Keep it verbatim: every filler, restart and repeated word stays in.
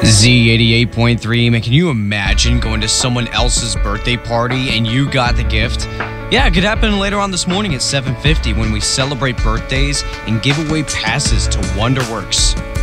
Z eighty-eight point three, man, can you imagine going to someone else's birthday party and you got the gift? Yeah, it could happen later on this morning at seven fifty when we celebrate birthdays and give away passes to Wonderworks.